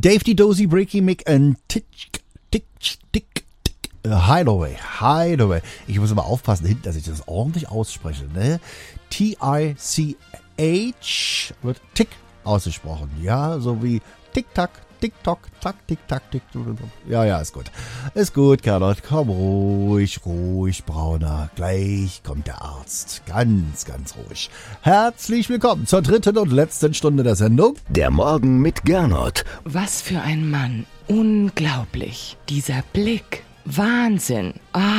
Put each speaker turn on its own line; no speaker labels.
Dave die Dozy, Breaky Mick und Tick, Hideaway. Ich muss immer aufpassen hinten, dass ich das ordentlich ausspreche, ne? T-I-C-H wird Tick ausgesprochen, ja, so wie Tick-Tack, Tick-Tock, Tack, Tick-Tack, Tick. Ja, ist gut. Ist gut, Carlot, komm ruhig, Brauner. Gleich kommt der Arzt. Ganz, ganz ruhig. Herzlich willkommen zur dritten und letzten Stunde der Sendung.
Der Morgen mit Gernot.
Was für ein Mann. Unglaublich. Dieser Blick. Wahnsinn.